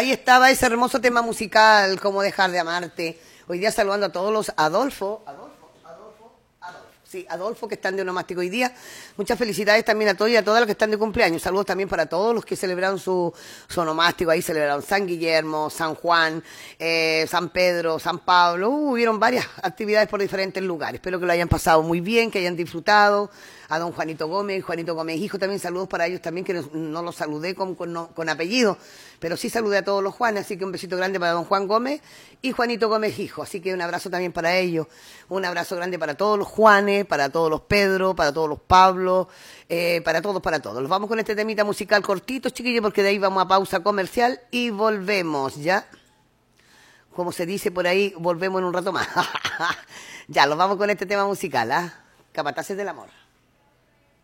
Ahí estaba ese hermoso tema musical, Cómo dejar de amarte. Hoy día saludando a todos los Adolfo, sí, Adolfo, que están de onomástico hoy día. Muchas felicidades también a todos y a todas los que están de cumpleaños. Saludos también para todos los que celebraron su onomástico. Ahí celebraron San Guillermo, San Juan, San Pedro, San Pablo. Hubieron varias actividades por diferentes lugares. Espero que lo hayan pasado muy bien, que hayan disfrutado. A don Juanito Gómez hijo, también saludos para ellos también, que no los saludé con apellido, pero sí saludé a todos los Juanes, así que un besito grande para don Juan Gómez y Juanito Gómez hijo, así que un abrazo también para ellos, un abrazo grande para todos los Juanes, para todos los Pedro, para todos los Pablo, para todos. Los vamos con este temita musical cortito, chiquillos, porque de ahí vamos a pausa comercial y volvemos, ¿ya? Como se dice por ahí, volvemos en un rato más. Ya, los vamos con este tema musical, ¿ah? Capataces del amor.